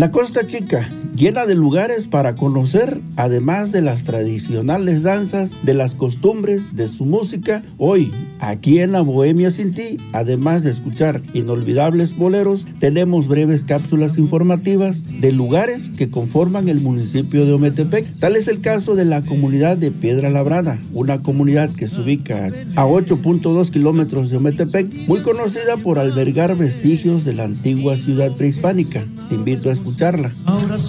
La Costa Chica, llena de lugares para conocer, además de las tradicionales danzas, de las costumbres, de su música. Hoy, aquí en La Bohemia Sin Ti, además de escuchar inolvidables boleros, tenemos breves cápsulas informativas de lugares que conforman el municipio de Ometepec. Tal es el caso de la comunidad de Piedra Labrada, una comunidad que se ubica a 8.2 kilómetros de Ometepec, muy conocida por albergar vestigios de la antigua ciudad prehispánica. Te invito a escucharla.